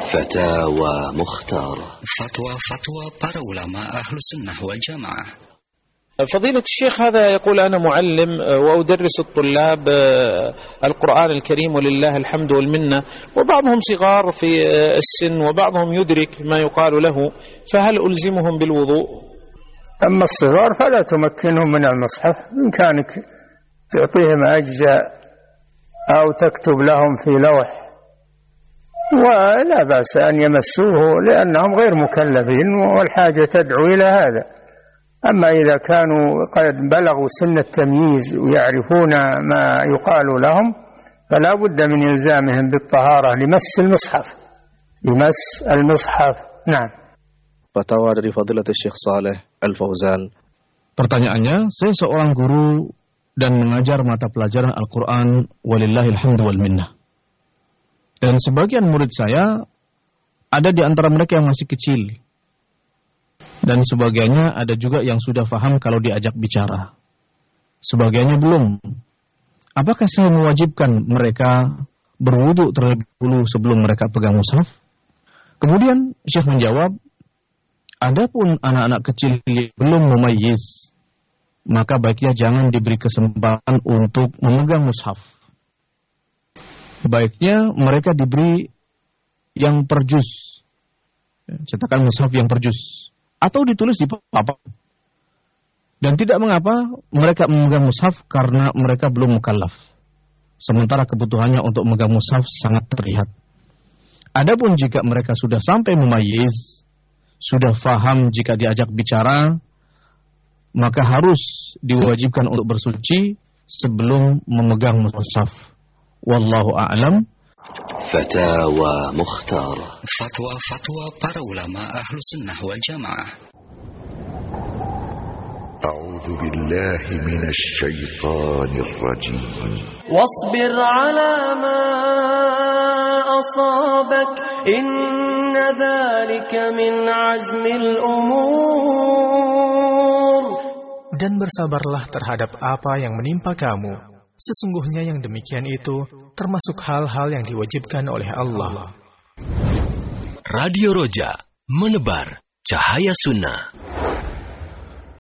فتاوى مختارة. فتوى para ulama Ahlus Sunnah wal Jamaah. فضيلة الشيخ هذا يقول أنا معلم وأدرس الطلاب القرآن الكريم ولله الحمد والمنة، وبعضهم صغار في السن وبعضهم يدرك ما يقال له، فهل ألزمهم بالوضوء؟ أما الصغار فلا تمكنهم من المصحف، إن كانك تعطيهم أجزاء أو تكتب لهم في لوح ولا بأس أن يمسوه لأنهم غير مكلفين والحاجة تدعو إلى هذا. أما إذا كانوا قد بلغوا سن التمييز ويعرفون ما يقال لهم فلا بد من إلزامهم بالطهارة لمس المصحف. نعم. Fatwa dari Fadilatul Syekh Saleh Al-Fauzan. Pertanyaannya, saya seorang guru dan mengajar mata pelajaran Al-Quran walillahil hamdu wal minnah. Dan sebagian murid saya ada di antara mereka yang masih kecil. Dan sebagiannya ada juga yang sudah paham kalau diajak bicara. Sebagiannya belum. Apakah saya mewajibkan mereka berwudu terlebih dahulu sebelum mereka pegang mushaf? Kemudian Syekh menjawab, adapun anak-anak kecil yang belum mumayyiz, maka baiknya jangan diberi kesempatan untuk memegang mushaf. Baiknya mereka diberi yang per juz, cetakan mushaf yang per juz, atau ditulis di papan. Dan tidak mengapa mereka memegang mushaf karena mereka belum mukallaf. Sementara kebutuhannya untuk memegang mushaf sangat terlihat. Adapun jika mereka sudah sampai mumayyiz, sudah faham jika diajak bicara, maka harus diwajibkan untuk bersuci sebelum memegang mushaf. Wallahu a'lam. Fatawa Mukhtara. Fatwa para ulama Ahlus Sunnah wal Jamaah. A'udzu billahi minasy syaithanir rajim. Wasbir 'ala ma asabak, inna dzalika min 'azmil umur. Dan bersabarlah terhadap apa yang menimpa kamu. Sesungguhnya yang demikian itu termasuk hal-hal yang diwajibkan oleh Allah. Radio Roja, menebar cahaya sunnah.